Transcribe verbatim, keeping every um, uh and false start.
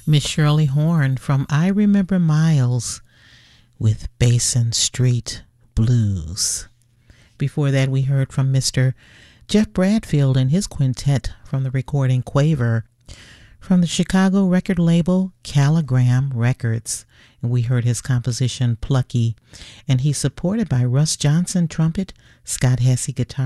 Miss Shirley Horn from I Remember Miles with Basin Street Blues. Before that, we heard from Mister Jeff Bradfield and his quintet from the recording Quaver from the Chicago record label Caligram Records. And we heard his composition Plucky, and he's supported by Russ Johnson trumpet, Scott Hesse guitar,